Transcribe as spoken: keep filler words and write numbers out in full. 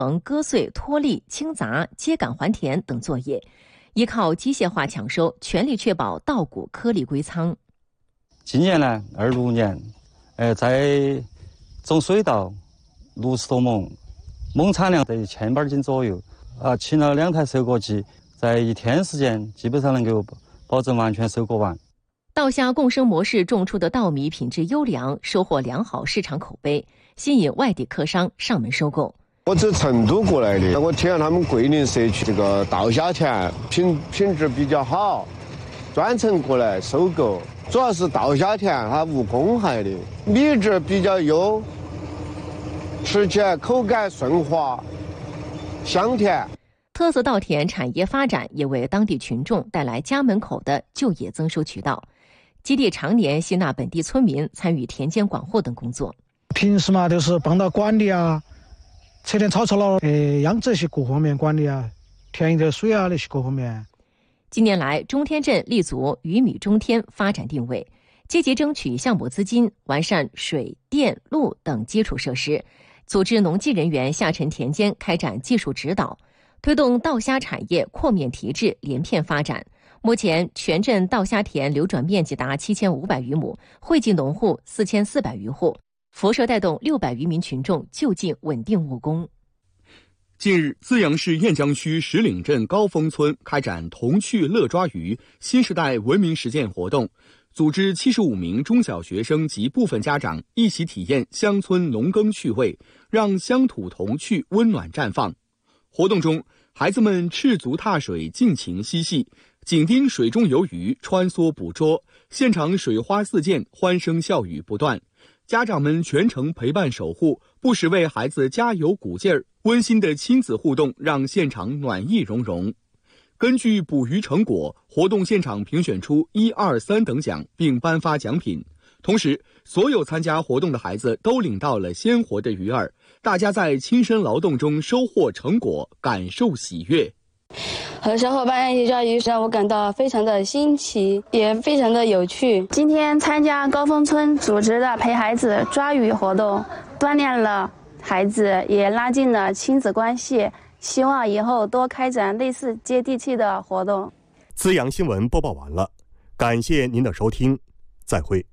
割碎、脱粒、清杂、秸秆还田等作业，依靠机械化抢收，全力确保稻谷颗粒归仓。 今年呢，二六年，呃，在种水稻六十多亩，亩产量在一千把斤左右。啊，请了两台收割机，在一天时间基本上能够保证完全收割完。 稻虾共生模式种出的稻米品质优良，收获良好市场口碑，吸引外地客商上门收购。 我从成都过来的，我听了他们桂林社区这个稻虾田品品质比较好，专程过来收购。主要是稻虾田它无公害的，米质比较优，吃起来口感顺滑、香甜。 特色稻田产业发展也为当地群众带来家门口的就业增收渠道。基地常年吸纳本地村民参与田间管护等工作。 平时嘛，就是帮到管理啊，车田草草了，呃，养这些各方面管理啊，田里的水啊那些各方面。 近年来，中天镇立足鱼米中天发展定位，积极争取项目资金，完善水电路等基础设施，组织农技人员下沉田间开展技术指导，推动稻虾产业扩面提质、连片发展。目前，全镇稻虾田流转面积达七千五百余亩，惠及农户四千四百余户，辐射带动六百余名群众就近稳定务工。 近日，资阳市雁江区石岭镇高峰村开展童趣乐抓鱼新时代文明实践活动，组织七十五名中小学生及部分家长一起体验乡村农耕趣味，让乡土童趣温暖绽放。活动中，孩子们赤足踏水，尽情嬉戏，紧盯水中游鱼，穿梭捕捉，现场水花四溅，欢声笑语不断。家长们全程陪伴守护，不时为孩子加油鼓劲儿，温馨的亲子互动让现场暖意融融。根据捕鱼成果，活动现场评选出一二三等奖，并颁发奖品。同时，所有参加活动的孩子都领到了鲜活的鱼饵，大家在亲身劳动中收获成果，感受喜悦。 和小伙伴一起抓鱼让我感到非常的新奇，也非常的有趣。今天参加高峰村组织的陪孩子抓鱼活动，锻炼了孩子，也拉近了亲子关系。希望以后多开展类似接地气的活动。 资阳新闻播报完了，感谢您的收听，再会。